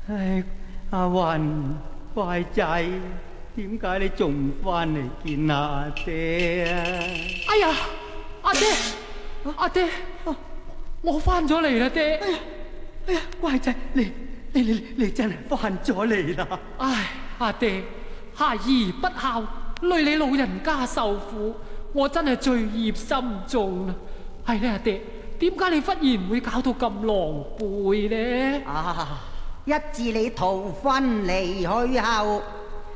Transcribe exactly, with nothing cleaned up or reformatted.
唉，阿雲，乖仔，點解你仲唔翻嚟見阿爹啊？ 哎呀，阿爹，阿爹，我翻咗嚟啦，爹。 哎呀，哎呀，乖仔，你你你你真係翻咗嚟啦！ 唉，阿爹，孩兒不孝，累你老人家受苦，我真係罪孽深重啦。係咧，阿爹，點解你忽然會搞到咁狼狽呢？ 啊！一自你逃婚離去後，